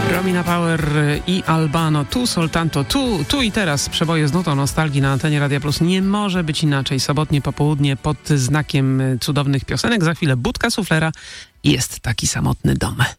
Romina Power i Albano, tu soltanto, tu i teraz. Przeboje z nutą nostalgii na antenie Radia Plus. Nie może być inaczej. Sobotnie popołudnie pod znakiem cudownych piosenek. Za chwilę budka suflera. Jest taki samotny dom.